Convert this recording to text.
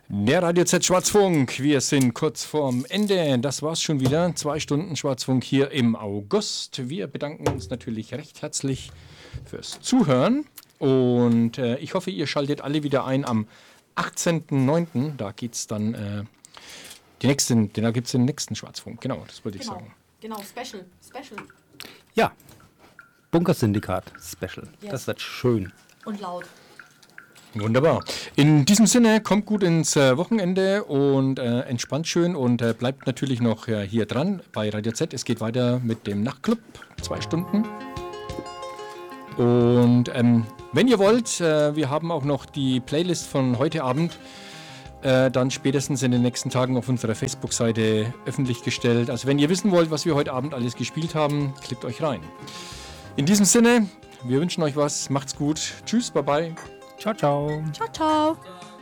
Der Radio Z Schwarzfunk, wir sind kurz vorm Ende. Das war's schon wieder. 2 Stunden Schwarzfunk hier im August. Wir bedanken uns natürlich recht herzlich fürs Zuhören. Und ich hoffe, ihr schaltet alle wieder ein am 18.09. Da geht's dann da gibt's den nächsten Schwarzfunk. Genau, das wollte ich sagen. Genau, Special. Ja, Bunkersyndikat Special. Yes. Das wird schön. Und laut. Wunderbar. In diesem Sinne, kommt gut ins Wochenende und entspannt schön und bleibt natürlich noch hier dran bei Radio Z. Es geht weiter mit dem Nachtclub, 2 Stunden. Und wenn ihr wollt, wir haben auch noch die Playlist von heute Abend dann spätestens in den nächsten Tagen auf unserer Facebook-Seite öffentlich gestellt. Also wenn ihr wissen wollt, was wir heute Abend alles gespielt haben, klickt euch rein. In diesem Sinne, wir wünschen euch was, macht's gut. Tschüss, bye bye. Ciao, ciao. Ciao, ciao.